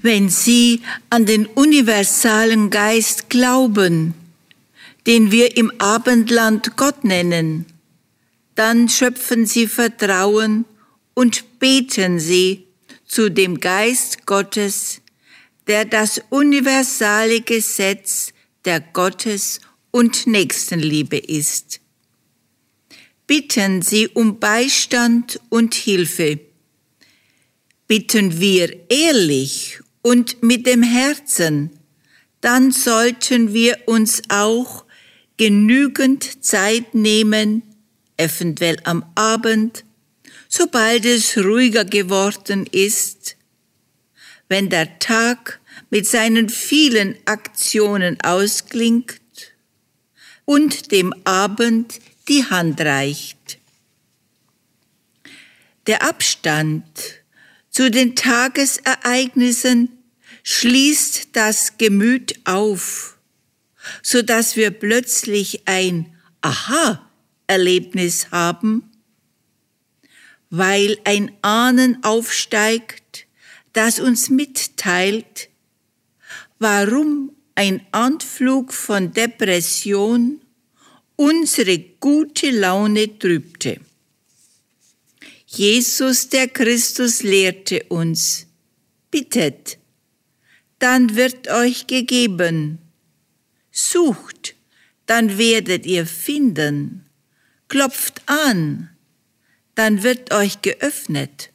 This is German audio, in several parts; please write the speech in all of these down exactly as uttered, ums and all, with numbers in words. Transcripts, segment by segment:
Wenn Sie an den universalen Geist glauben, den wir im Abendland Gott nennen, dann schöpfen Sie Vertrauen und beten Sie zu dem Geist Gottes, der das universale Gesetz der Gottes- und Nächstenliebe ist. Bitten Sie um Beistand und Hilfe. Bitten wir ehrlich und mit dem Herzen, dann sollten wir uns auch genügend Zeit nehmen, eventuell am Abend, sobald es ruhiger geworden ist, wenn der Tag mit seinen vielen Aktionen ausklingt und dem Abend die Hand reicht. Der Abstand zu den Tagesereignissen schließt das Gemüt auf, so dass wir plötzlich ein Aha-Erlebnis haben, weil ein Ahnen aufsteigt, das uns mitteilt, warum ein Anflug von Depression unsere gute Laune trübte. Jesus, der Christus, lehrte uns: Bittet, dann wird euch gegeben. Sucht, dann werdet ihr finden. Klopft an, dann wird euch geöffnet.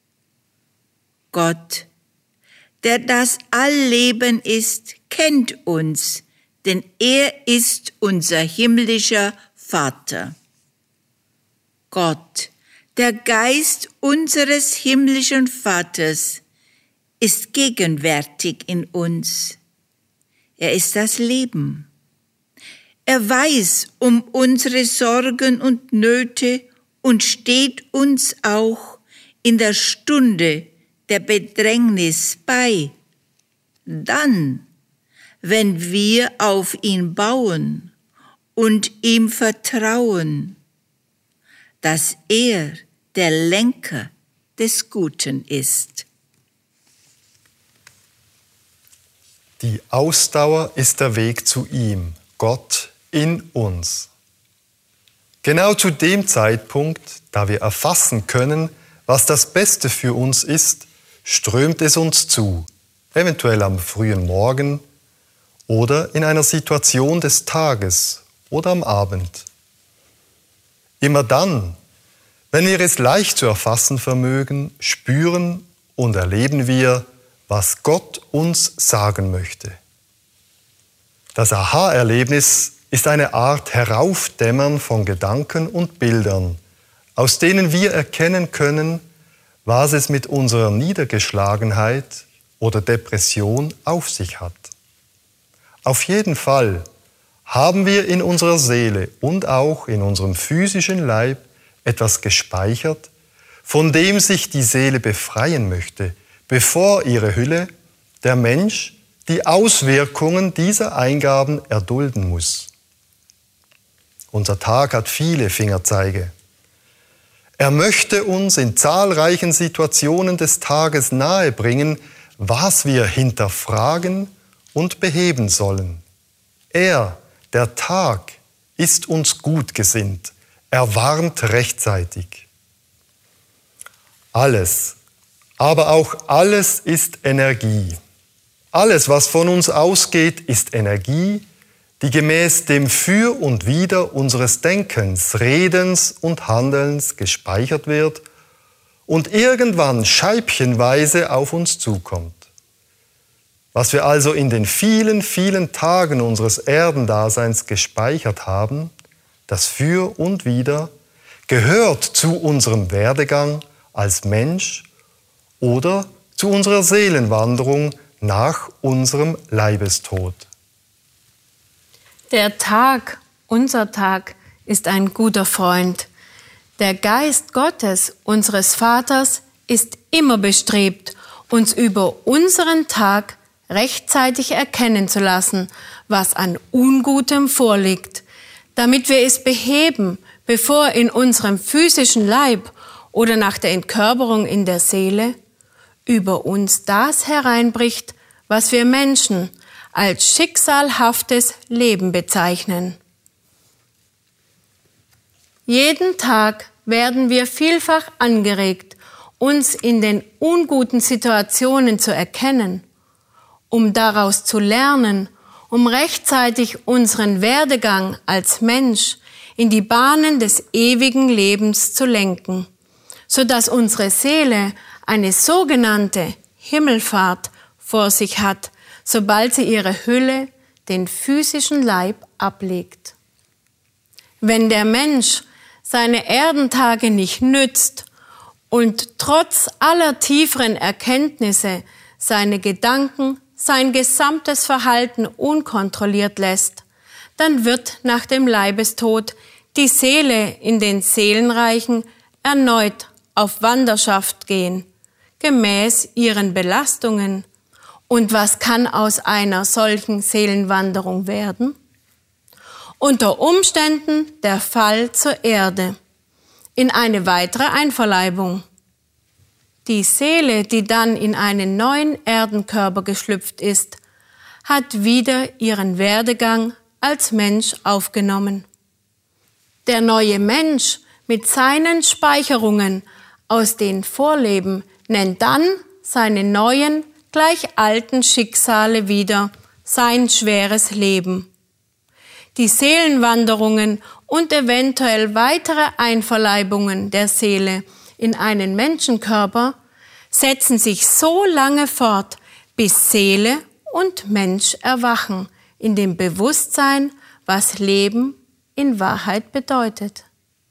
Gott, der das Allleben ist, kennt uns, denn er ist unser himmlischer Vater. Gott, der Geist unseres himmlischen Vaters, ist gegenwärtig in uns. Er ist das Leben. Er weiß um unsere Sorgen und Nöte und steht uns auch in der Stunde der Bedrängnis bei. Dann, wenn wir auf ihn bauen und ihm vertrauen, dass er der Lenker des Guten ist. Die Ausdauer ist der Weg zu ihm, Gott in uns. Genau zu dem Zeitpunkt, da wir erfassen können, was das Beste für uns ist, strömt es uns zu, eventuell am frühen Morgen oder in einer Situation des Tages oder am Abend. Immer dann, wenn wir es leicht zu erfassen vermögen, spüren und erleben wir, was Gott uns sagen möchte. Das Aha-Erlebnis ist eine Art Heraufdämmern von Gedanken und Bildern, aus denen wir erkennen können, was es mit unserer Niedergeschlagenheit oder Depression auf sich hat. Auf jeden Fall haben wir in unserer Seele und auch in unserem physischen Leib etwas gespeichert, von dem sich die Seele befreien möchte, bevor ihre Hülle, der Mensch, die Auswirkungen dieser Eingaben erdulden muss. Unser Tag hat viele Fingerzeige. Er möchte uns in zahlreichen Situationen des Tages nahebringen, was wir hinterfragen und beheben sollen. Er, der Tag, ist uns gut gesinnt. Er warnt rechtzeitig. Alles, aber auch alles ist Energie. Alles, was von uns ausgeht, ist Energie, die gemäß dem Für und Wider unseres Denkens, Redens und Handelns gespeichert wird und irgendwann scheibchenweise auf uns zukommt. Was wir also in den vielen, vielen Tagen unseres Erdendaseins gespeichert haben, das Für und Wider, gehört zu unserem Werdegang als Mensch oder zu unserer Seelenwanderung nach unserem Leibestod. Der Tag, unser Tag, ist ein guter Freund. Der Geist Gottes, unseres Vaters, ist immer bestrebt, uns über unseren Tag rechtzeitig erkennen zu lassen, was an Ungutem vorliegt, damit wir es beheben, bevor in unserem physischen Leib oder nach der Entkörperung in der Seele über uns das hereinbricht, was wir Menschen als schicksalhaftes Leben bezeichnen. Jeden Tag werden wir vielfach angeregt, uns in den unguten Situationen zu erkennen, um daraus zu lernen, um rechtzeitig unseren Werdegang als Mensch in die Bahnen des ewigen Lebens zu lenken, sodass unsere Seele eine sogenannte Himmelfahrt vor sich hat, sobald sie ihre Hülle, den physischen Leib, ablegt. Wenn der Mensch seine Erdentage nicht nützt und trotz aller tieferen Erkenntnisse seine Gedanken, sein gesamtes Verhalten unkontrolliert lässt, dann wird nach dem Leibestod die Seele in den Seelenreichen erneut auf Wanderschaft gehen, gemäß ihren Belastungen. Und was kann aus einer solchen Seelenwanderung werden? Unter Umständen der Fall zur Erde, in eine weitere Einverleibung. Die Seele, die dann in einen neuen Erdenkörper geschlüpft ist, hat wieder ihren Werdegang als Mensch aufgenommen. Der neue Mensch mit seinen Speicherungen aus den Vorleben nennt dann seine neuen, gleich alten Schicksale wieder sein schweres Leben. Die Seelenwanderungen und eventuell weitere Einverleibungen der Seele in einen Menschenkörper setzen sich so lange fort, bis Seele und Mensch erwachen in dem Bewusstsein, was Leben in Wahrheit bedeutet.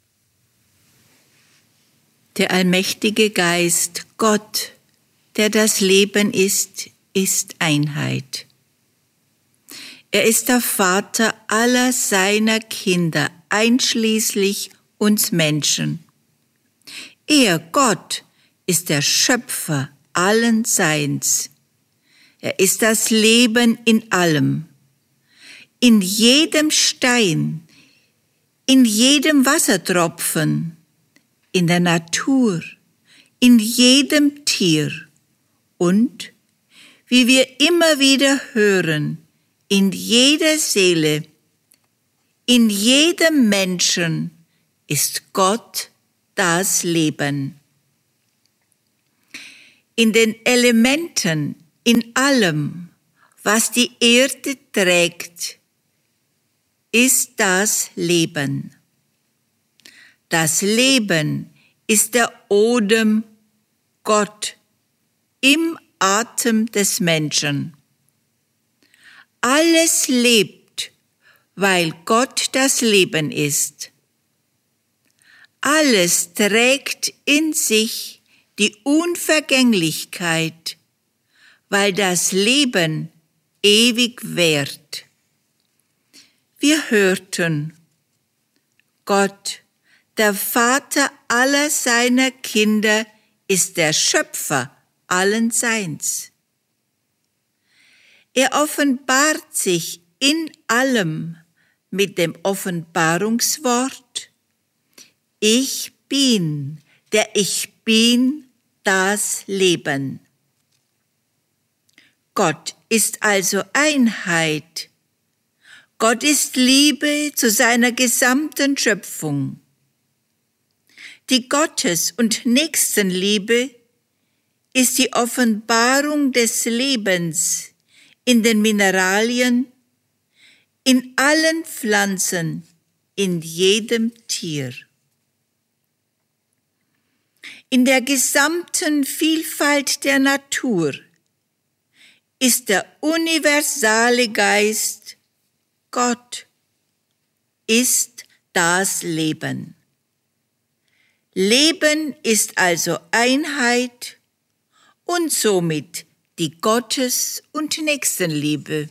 Der allmächtige Geist, Gott, der das Leben ist, ist Einheit. Er ist der Vater aller seiner Kinder, einschließlich uns Menschen. Er, Gott, ist der Schöpfer allen Seins. Er ist das Leben in allem, in jedem Stein, in jedem Wassertropfen, in der Natur, in jedem Tier und, wie wir immer wieder hören, in jeder Seele, in jedem Menschen ist Gott das Leben. In den Elementen, in allem, was die Erde trägt, ist das Leben. Das Leben ist der Odem Gott im Atem des Menschen. Alles lebt, weil Gott das Leben ist. Alles trägt in sich die Unvergänglichkeit, weil das Leben ewig währt. Wir hörten, Gott, der Vater aller seiner Kinder, ist der Schöpfer allen Seins. Er offenbart sich in allem mit dem Offenbarungswort: Ich bin, der ich bin, das Leben. Gott ist also Einheit. Gott ist Liebe zu seiner gesamten Schöpfung. Die Gottes- und Nächstenliebe ist die Offenbarung des Lebens in den Mineralien, in allen Pflanzen, in jedem Tier. In der gesamten Vielfalt der Natur ist der universale Geist, Gott, ist das Leben. Leben ist also Einheit und somit die Gottes- und Nächstenliebe.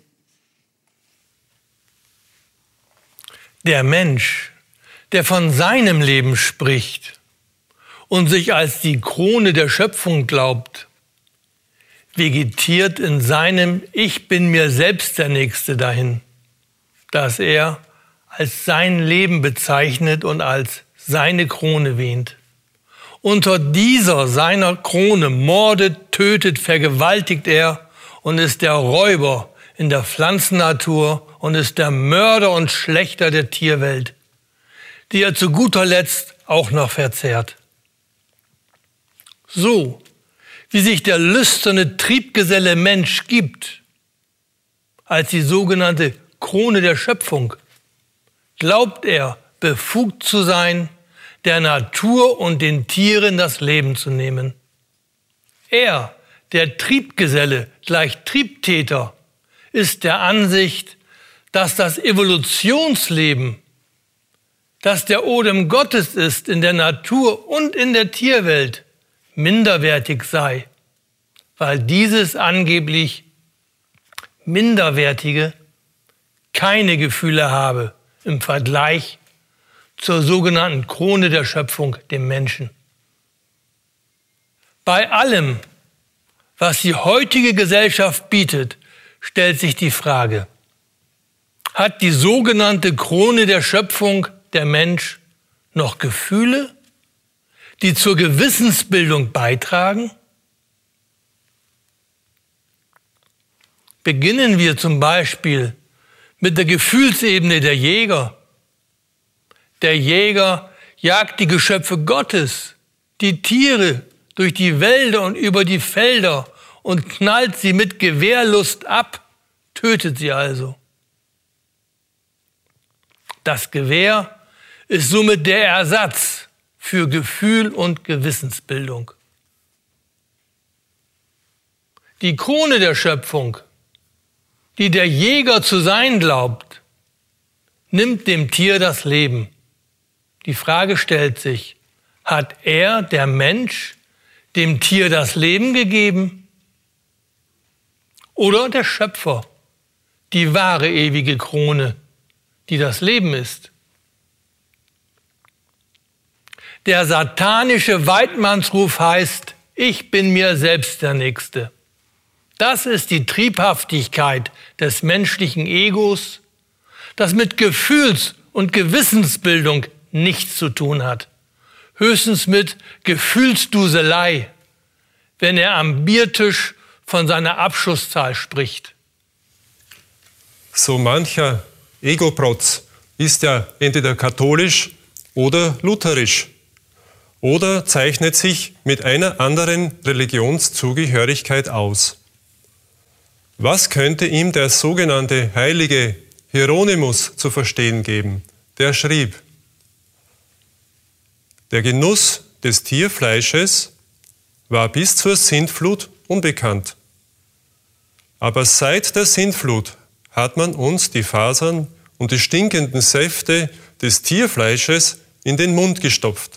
Der Mensch, der von seinem Leben spricht und sich als die Krone der Schöpfung glaubt, vegetiert in seinem Ich bin mir selbst der Nächste dahin, das er als sein Leben bezeichnet und als seine Krone wähnt Unter dieser seiner Krone mordet, tötet, vergewaltigt er und ist der Räuber in der Pflanzennatur und ist der Mörder und Schlächter der Tierwelt, die er zu guter Letzt auch noch verzehrt. So, wie sich der lüsterne Triebgeselle Mensch gibt, als die sogenannte Krone der Schöpfung, glaubt er, befugt zu sein, der Natur und den Tieren das Leben zu nehmen. Er, der Triebgeselle, gleich Triebtäter, ist der Ansicht, dass das Evolutionsleben, das der Odem Gottes ist in der Natur und in der Tierwelt, minderwertig sei, weil dieses angeblich Minderwertige keine Gefühle habe im Vergleich zur sogenannten Krone der Schöpfung, dem Menschen. Bei allem, was die heutige Gesellschaft bietet, stellt sich die Frage: Hat die sogenannte Krone der Schöpfung, der Mensch, noch Gefühle, die zur Gewissensbildung beitragen? Beginnen wir zum Beispiel mit der Gefühlsebene der Jäger. Der Jäger jagt die Geschöpfe Gottes, die Tiere, durch die Wälder und über die Felder und knallt sie mit Gewehrlust ab, tötet sie also. Das Gewehr ist somit der Ersatz für Gefühl und Gewissensbildung. Die Krone der Schöpfung, die der Jäger zu sein glaubt, nimmt dem Tier das Leben. Die Frage stellt sich: Hat er, der Mensch, dem Tier das Leben gegeben? Oder der Schöpfer, die wahre ewige Krone, die das Leben ist? Der satanische Weidmannsruf heißt: Ich bin mir selbst der Nächste. Das ist die Triebhaftigkeit des menschlichen Egos, das mit Gefühls- und Gewissensbildung nichts zu tun hat. Höchstens mit Gefühlsduselei, wenn er am Biertisch von seiner Abschusszahl spricht. So mancher Ego-Protz ist ja entweder katholisch oder lutherisch oder zeichnet sich mit einer anderen Religionszugehörigkeit aus. Was könnte ihm der sogenannte heilige Hieronymus zu verstehen geben? Der schrieb: Der Genuss des Tierfleisches war bis zur Sintflut unbekannt. Aber seit der Sintflut hat man uns die Fasern und die stinkenden Säfte des Tierfleisches in den Mund gestopft.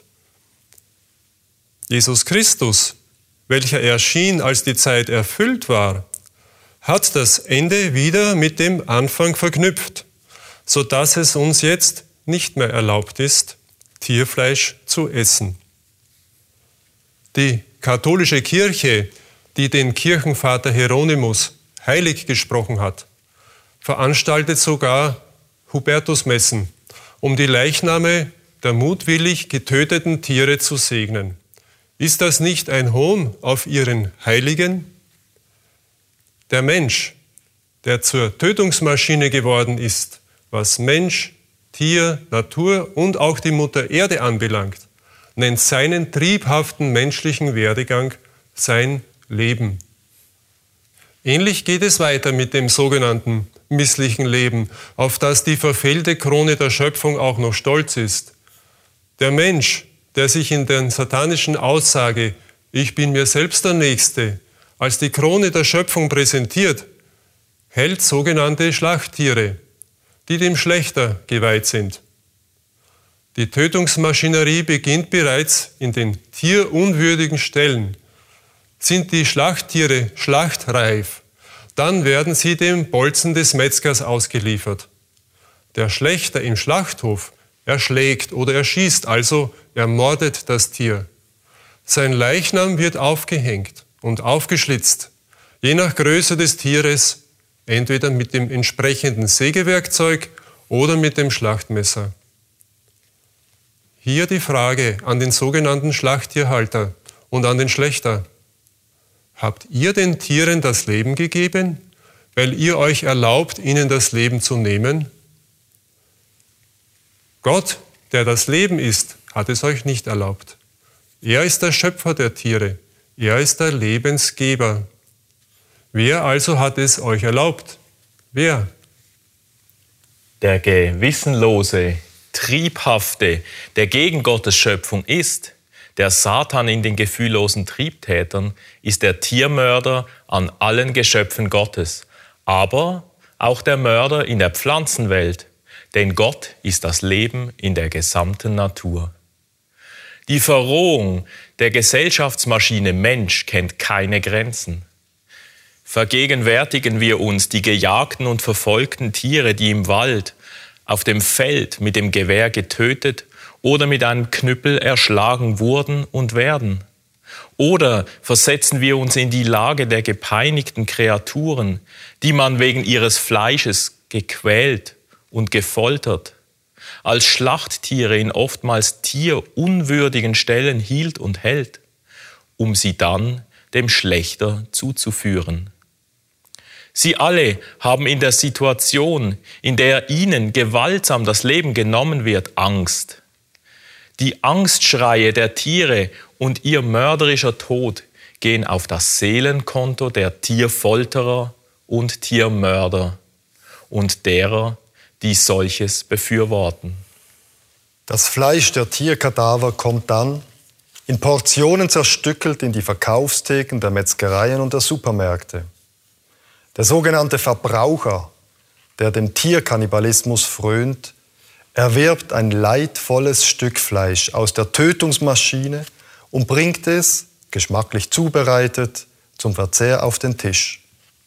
Jesus Christus, welcher erschien, als die Zeit erfüllt war, hat das Ende wieder mit dem Anfang verknüpft, sodass es uns jetzt nicht mehr erlaubt ist, Tierfleisch zu essen. Die katholische Kirche, die den Kirchenvater Hieronymus heilig gesprochen hat, veranstaltet sogar Hubertusmessen, um die Leichname der mutwillig getöteten Tiere zu segnen. Ist das nicht ein Hohn auf ihren Heiligen? Der Mensch, der zur Tötungsmaschine geworden ist, was Mensch, Tier, Natur und auch die Mutter Erde anbelangt, nennt seinen triebhaften menschlichen Werdegang sein Leben. Ähnlich geht es weiter mit dem sogenannten misslichen Leben, auf das die verfehlte Krone der Schöpfung auch noch stolz ist. Der Mensch, der sich in der satanischen Aussage „Ich bin mir selbst der Nächste“ als die Krone der Schöpfung präsentiert, hält sogenannte Schlachttiere, die dem Schlechter geweiht sind. Die Tötungsmaschinerie beginnt bereits in den tierunwürdigen Stellen. Sind die Schlachttiere schlachtreif, dann werden sie dem Bolzen des Metzgers ausgeliefert. Der Schlächter im Schlachthof erschlägt oder erschießt, also ermordet das Tier. Sein Leichnam wird aufgehängt und aufgeschlitzt, je nach Größe des Tieres, entweder mit dem entsprechenden Sägewerkzeug oder mit dem Schlachtmesser. Hier die Frage an den sogenannten Schlachttierhalter und an den Schlächter. Habt ihr den Tieren das Leben gegeben, weil ihr euch erlaubt, ihnen das Leben zu nehmen? Gott, der das Leben ist, hat es euch nicht erlaubt. Er ist der Schöpfer der Tiere. Er ist der Lebensgeber. Wer also hat es euch erlaubt? Wer? Der gewissenlose, triebhafte, der gegen Gottes Schöpfung ist, der Satan in den gefühllosen Triebtätern, ist der Tiermörder an allen Geschöpfen Gottes, aber auch der Mörder in der Pflanzenwelt, denn Gott ist das Leben in der gesamten Natur. Die Verrohung der Gesellschaftsmaschine Mensch kennt keine Grenzen. Vergegenwärtigen wir uns die gejagten und verfolgten Tiere, die im Wald, auf dem Feld mit dem Gewehr getötet oder mit einem Knüppel erschlagen wurden und werden. Oder versetzen wir uns in die Lage der gepeinigten Kreaturen, die man wegen ihres Fleisches gequält und gefoltert, als Schlachttiere in oftmals tierunwürdigen Stellen hielt und hält, um sie dann dem Schlächter zuzuführen. Sie alle haben in der Situation, in der ihnen gewaltsam das Leben genommen wird, Angst. Die Angstschreie der Tiere und ihr mörderischer Tod gehen auf das Seelenkonto der Tierfolterer und Tiermörder und derer, die solches befürworten. Das Fleisch der Tierkadaver kommt dann in Portionen zerstückelt in die Verkaufstheken der Metzgereien und der Supermärkte. Der sogenannte Verbraucher, der dem Tierkannibalismus frönt, erwirbt ein leidvolles Stück Fleisch aus der Tötungsmaschine und bringt es, geschmacklich zubereitet, zum Verzehr auf den Tisch.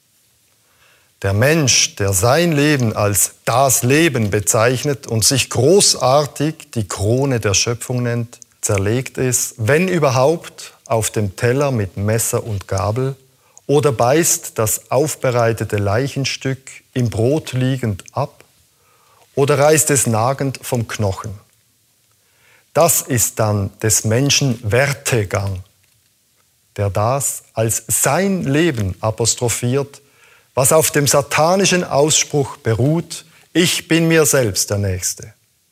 Der Mensch, der sein Leben als das Leben bezeichnet und sich großartig die Krone der Schöpfung nennt, zerlegt es, wenn überhaupt, auf dem Teller mit Messer und Gabel oder beißt das aufbereitete Leichenstück im Brot liegend ab oder reißt es nagend vom Knochen. Das ist dann des Menschen Wertegang, der das als sein Leben apostrophiert, was auf dem satanischen Ausspruch beruht: Ich bin mir selbst der Nächste.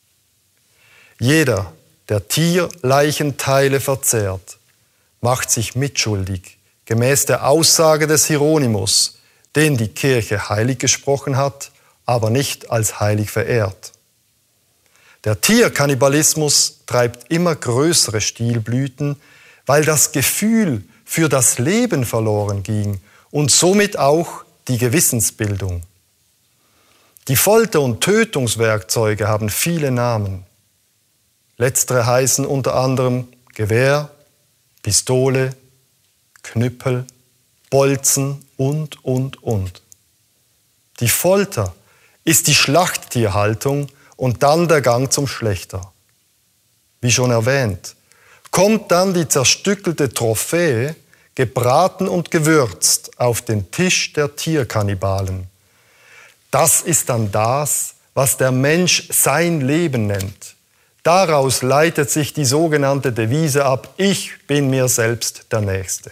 Jeder, der Tierleichenteile verzehrt, macht sich mitschuldig, gemäß der Aussage des Hieronymus, den die Kirche heilig gesprochen hat, aber nicht als heilig verehrt. Der Tierkannibalismus treibt immer größere Stilblüten, weil das Gefühl für das Leben verloren ging und somit auch die Gewissensbildung. Die Folter- und Tötungswerkzeuge haben viele Namen. Letztere heißen unter anderem Gewehr, Pistole, Knüppel, Bolzen und, und, und. Die Folter ist die Schlachttierhaltung und dann der Gang zum Schlächter. Wie schon erwähnt, kommt dann die zerstückelte Trophäe, gebraten und gewürzt, auf den Tisch der Tierkannibalen. Das ist dann das, was der Mensch sein Leben nennt. Daraus leitet sich die sogenannte Devise ab: Ich bin mir selbst der Nächste.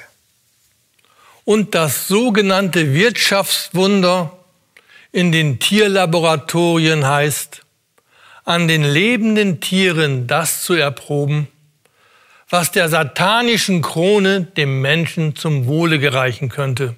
Und das sogenannte Wirtschaftswunder in den Tierlaboratorien heißt, an den lebenden Tieren das zu erproben, was der satanischen Krone dem Menschen zum Wohle gereichen könnte.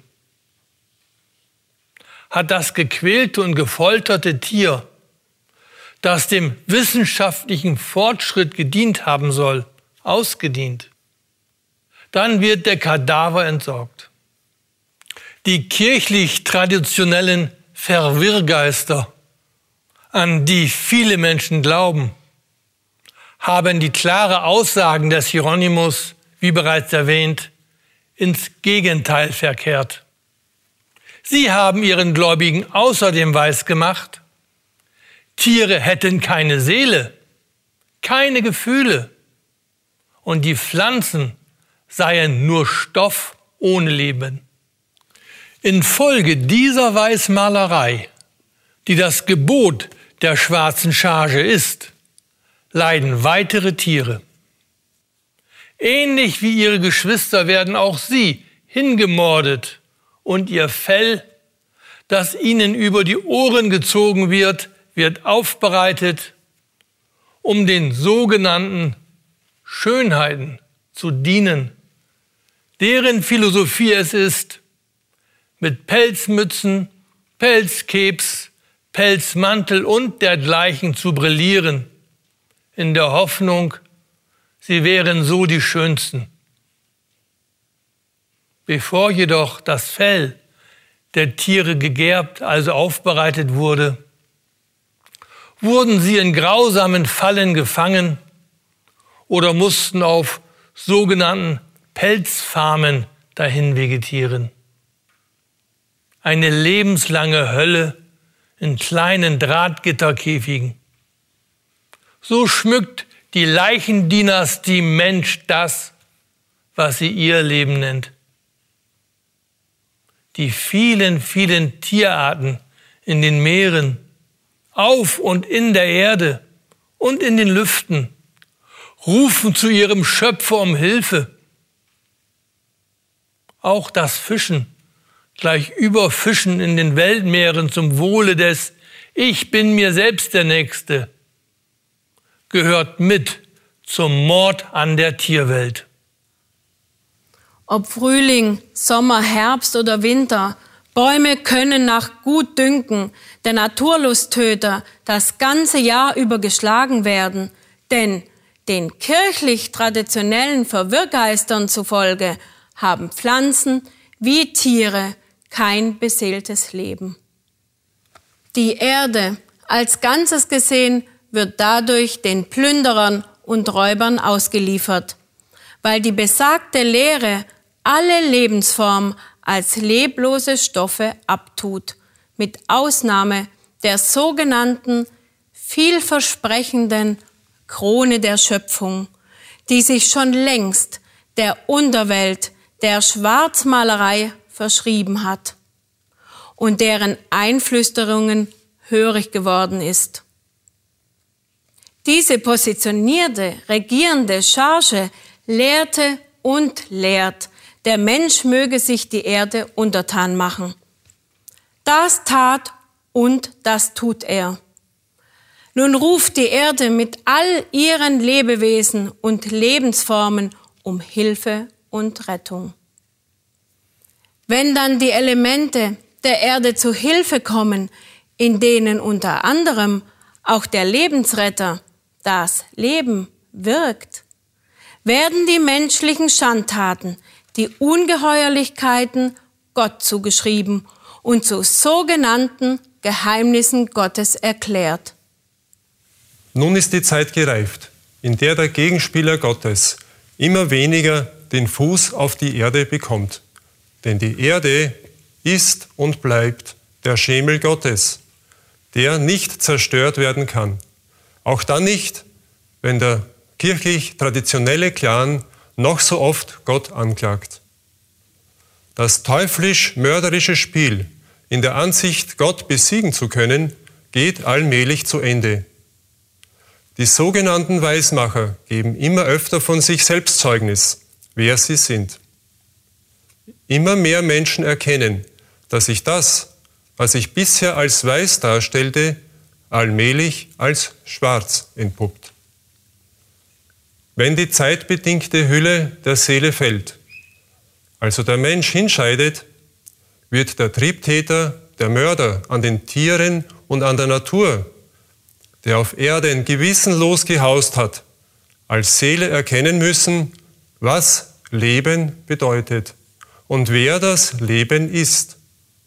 Hat das gequälte und gefolterte Tier, das dem wissenschaftlichen Fortschritt gedient haben soll, ausgedient, dann wird der Kadaver entsorgt. Die kirchlich-traditionellen Verwirrgeister, an die viele Menschen glauben, haben die klare Aussagen des Hieronymus, wie bereits erwähnt, ins Gegenteil verkehrt. Sie haben ihren Gläubigen außerdem weisgemacht, Tiere hätten keine Seele, keine Gefühle und die Pflanzen seien nur Stoff ohne Leben. Infolge dieser Weismalerei, die das Gebot der schwarzen Charge ist, leiden weitere Tiere. Ähnlich wie ihre Geschwister werden auch sie hingemordet und ihr Fell, das ihnen über die Ohren gezogen wird, wird aufbereitet, um den sogenannten Schönheiten zu dienen, deren Philosophie es ist, mit Pelzmützen, Pelzkeps, Pelzmantel und dergleichen zu brillieren, in der Hoffnung, sie wären so die Schönsten. Bevor jedoch das Fell der Tiere gegerbt, also aufbereitet wurde, wurden sie in grausamen Fallen gefangen oder mussten auf sogenannten Pelzfarmen dahin vegetieren. Eine lebenslange Hölle in kleinen Drahtgitterkäfigen. So schmückt die Leichendynastie Mensch das, was sie ihr Leben nennt. Die vielen, vielen Tierarten in den Meeren, auf und in der Erde und in den Lüften rufen zu ihrem Schöpfer um Hilfe. Auch das Fischen, gleich Überfischen in den Weltmeeren zum Wohle des Ich bin mir selbst der Nächste, gehört mit zum Mord an der Tierwelt. Ob Frühling, Sommer, Herbst oder Winter, Bäume können nach Gutdünken der Naturlusttöter das ganze Jahr über geschlagen werden, denn den kirchlich-traditionellen Verwirrgeistern zufolge haben Pflanzen wie Tiere kein beseeltes Leben. Die Erde als Ganzes gesehen wird dadurch den Plünderern und Räubern ausgeliefert, weil die besagte Lehre alle Lebensformen als leblose Stoffe abtut, mit Ausnahme der sogenannten vielversprechenden Krone der Schöpfung, die sich schon längst der Unterwelt, der Schwarzmalerei verschrieben hat und deren Einflüsterungen hörig geworden ist. Diese positionierte, regierende Charge lehrte und lehrt, der Mensch möge sich die Erde untertan machen. Das tat und das tut er. Nun ruft die Erde mit all ihren Lebewesen und Lebensformen um Hilfe und Rettung. Wenn dann die Elemente der Erde zu Hilfe kommen, in denen unter anderem auch der Lebensretter, das Leben, wirkt, werden die menschlichen Schandtaten, die Ungeheuerlichkeiten Gott zugeschrieben und zu sogenannten Geheimnissen Gottes erklärt. Nun ist die Zeit gereift, in der der Gegenspieler Gottes immer weniger den Fuß auf die Erde bekommt. Denn die Erde ist und bleibt der Schemel Gottes, der nicht zerstört werden kann. Auch dann nicht, wenn der kirchlich-traditionelle Clan noch so oft Gott anklagt. Das teuflisch-mörderische Spiel, in der Ansicht, Gott besiegen zu können, geht allmählich zu Ende. Die sogenannten Weismacher geben immer öfter von sich selbst Zeugnis, wer sie sind. Immer mehr Menschen erkennen, dass sich das, was sich bisher als weiß darstellte, allmählich als schwarz entpuppt. Wenn die zeitbedingte Hülle der Seele fällt, also der Mensch hinscheidet, wird der Triebtäter, der Mörder an den Tieren und an der Natur, der auf Erden gewissenlos gehaust hat, als Seele erkennen müssen, was Leben bedeutet und wer das Leben ist.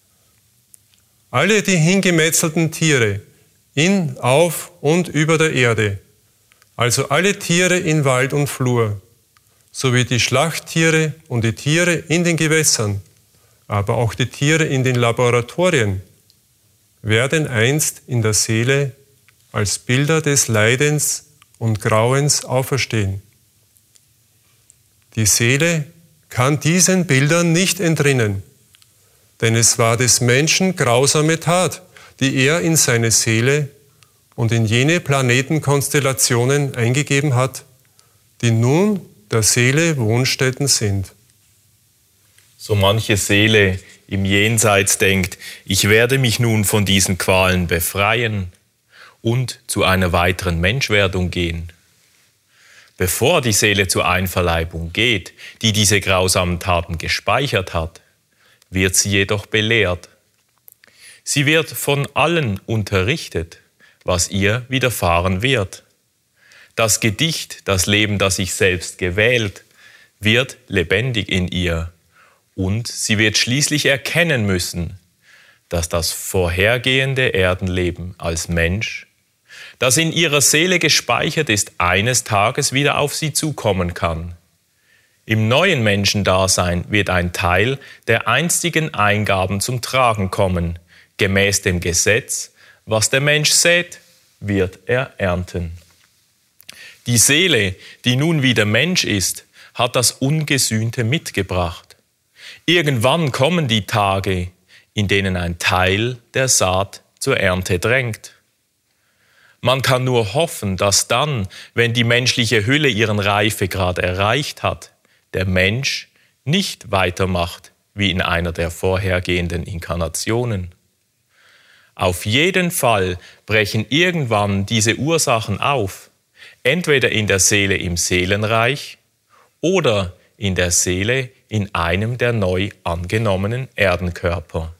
Alle die hingemetzelten Tiere in, auf und über der Erde, also alle Tiere in Wald und Flur, sowie die Schlachttiere und die Tiere in den Gewässern, aber auch die Tiere in den Laboratorien, werden einst in der Seele als Bilder des Leidens und Grauens auferstehen. Die Seele kann diesen Bildern nicht entrinnen, denn es war des Menschen grausame Tat, die er in seine Seele und in jene Planetenkonstellationen eingegeben hat, die nun der Seele Wohnstätten sind. So manche Seele im Jenseits denkt, ich werde mich nun von diesen Qualen befreien und zu einer weiteren Menschwerdung gehen. Bevor die Seele zur Einverleibung geht, die diese grausamen Taten gespeichert hat, wird sie jedoch belehrt. Sie wird von allen unterrichtet, was ihr widerfahren wird. Das Gedicht, das Leben, das ich selbst gewählt, wird lebendig in ihr. Und sie wird schließlich erkennen müssen, dass das vorhergehende Erdenleben als Mensch, das in ihrer Seele gespeichert ist, eines Tages wieder auf sie zukommen kann. Im neuen Menschendasein wird ein Teil der einstigen Eingaben zum Tragen kommen. Gemäß dem Gesetz, was der Mensch sät, wird er ernten. Die Seele, die nun wieder Mensch ist, hat das Ungesühnte mitgebracht. Irgendwann kommen die Tage, in denen ein Teil der Saat zur Ernte drängt. Man kann nur hoffen, dass dann, wenn die menschliche Hülle ihren Reifegrad erreicht hat, der Mensch nicht weitermacht wie in einer der vorhergehenden Inkarnationen. Auf jeden Fall brechen irgendwann diese Ursachen auf, entweder in der Seele im Seelenreich oder in der Seele in einem der neu angenommenen Erdenkörper.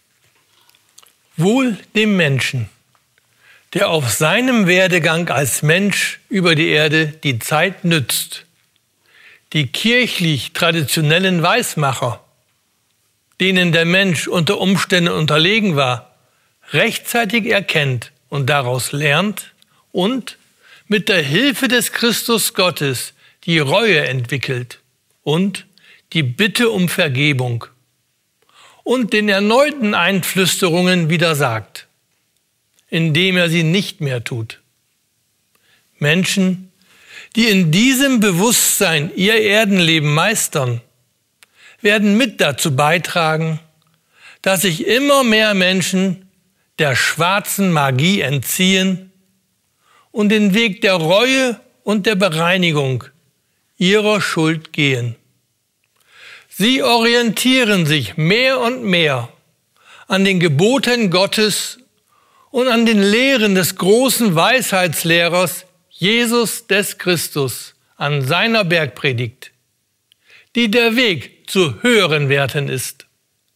Wohl dem Menschen, der auf seinem Werdegang als Mensch über die Erde die Zeit nützt, die kirchlich-traditionellen Weismacher, denen der Mensch unter Umständen unterlegen war, rechtzeitig erkennt und daraus lernt und mit der Hilfe des Christus Gottes die Reue entwickelt und die Bitte um Vergebung und den erneuten Einflüsterungen widersagt, indem er sie nicht mehr tut. Menschen, die in diesem Bewusstsein ihr Erdenleben meistern, werden mit dazu beitragen, dass sich immer mehr Menschen der schwarzen Magie entziehen und den Weg der Reue und der Bereinigung ihrer Schuld gehen. Sie orientieren sich mehr und mehr an den Geboten Gottes und an den Lehren des großen Weisheitslehrers Jesus des Christus an seiner Bergpredigt, die der Weg zu höheren Werten ist.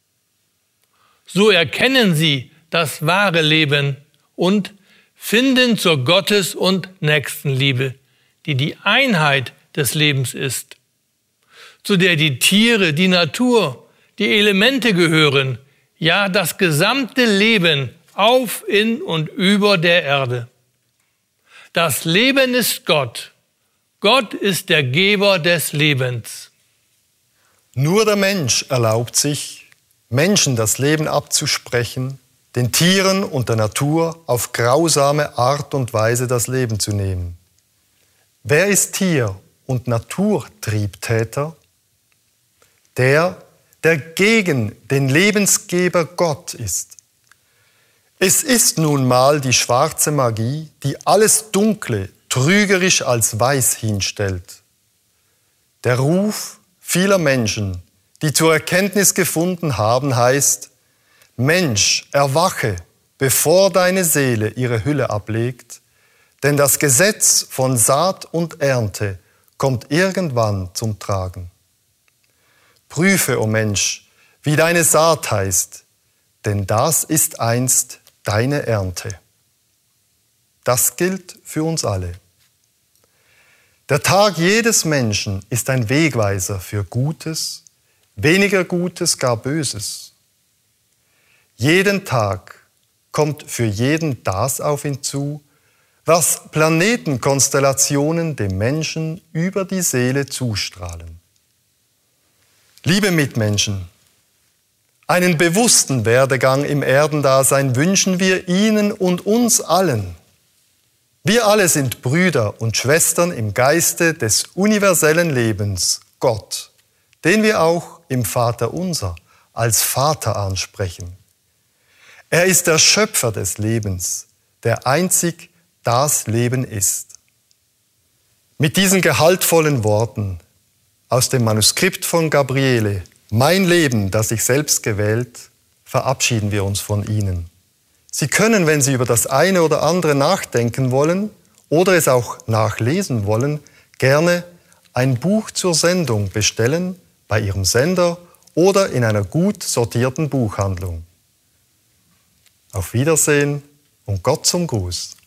So erkennen sie das wahre Leben und finden zur Gottes- und Nächstenliebe, die die Einheit des Lebens ist, zu der die Tiere, die Natur, die Elemente gehören, ja das gesamte Leben auf, in und über der Erde. Das Leben ist Gott. Gott ist der Geber des Lebens. Nur der Mensch erlaubt sich, Menschen das Leben abzusprechen, den Tieren und der Natur auf grausame Art und Weise das Leben zu nehmen. Wer ist Tier- und Naturtriebtäter? Der, der gegen den Lebensgeber Gott ist. Es ist nun mal die schwarze Magie, die alles Dunkle trügerisch als weiß hinstellt. Der Ruf vieler Menschen, die zur Erkenntnis gefunden haben, heißt: Mensch, erwache, bevor deine Seele ihre Hülle ablegt, denn das Gesetz von Saat und Ernte kommt irgendwann zum Tragen. Prüfe, o Mensch, wie deine Saat heißt, denn das ist einst deine Ernte. Das gilt für uns alle. Der Tag jedes Menschen ist ein Wegweiser für Gutes, weniger Gutes, gar Böses. Jeden Tag kommt für jeden das auf ihn zu, was Planetenkonstellationen dem Menschen über die Seele zustrahlen. Liebe Mitmenschen, einen bewussten Werdegang im Erdendasein wünschen wir Ihnen und uns allen. Wir alle sind Brüder und Schwestern im Geiste des universellen Lebens, Gott, den wir auch im Vaterunser als Vater ansprechen. Er ist der Schöpfer des Lebens, der einzig das Leben ist. Mit diesen gehaltvollen Worten aus dem Manuskript von Gabriele, Mein Leben, das ich selbst gewählt, verabschieden wir uns von Ihnen. Sie können, wenn Sie über das eine oder andere nachdenken wollen oder es auch nachlesen wollen, gerne ein Buch zur Sendung bestellen bei Ihrem Sender oder in einer gut sortierten Buchhandlung. Auf Wiedersehen und Gott zum Gruß.